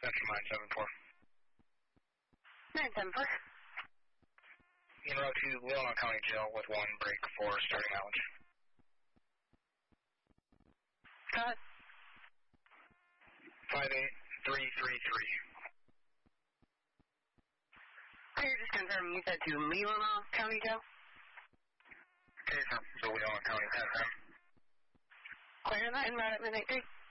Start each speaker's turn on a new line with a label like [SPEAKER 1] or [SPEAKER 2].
[SPEAKER 1] Central 974.
[SPEAKER 2] 974.
[SPEAKER 1] En route to Leelanau County Jail with 1 break for starting knowledge.
[SPEAKER 2] Go ahead.
[SPEAKER 1] 58333.
[SPEAKER 2] Can you just confirm you said to Leelanau County Jail?
[SPEAKER 1] Okay, sir. So Leelanau County, 10,
[SPEAKER 2] Clear that and route at midnight 3.